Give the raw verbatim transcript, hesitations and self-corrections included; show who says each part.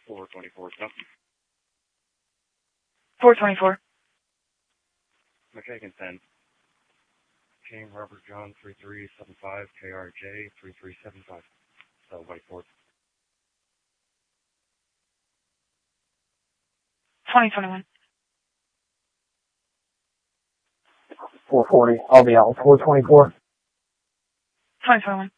Speaker 1: four twenty-four, stop.
Speaker 2: four twenty-four.
Speaker 1: Okay, consent. King Robert John three three seven five, K R J three three seven five. So, Whiteport.
Speaker 2: twenty twenty-one.
Speaker 3: four forty. I'll be out. four twenty-four.
Speaker 2: twenty twenty-one.